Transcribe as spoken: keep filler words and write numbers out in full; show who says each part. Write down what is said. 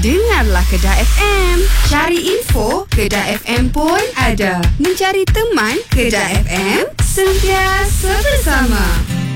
Speaker 1: Dengarlah Kedah F M. Cari info, Kedah F M pun ada. Mencari teman, Kedah F M, sentiasa bersama.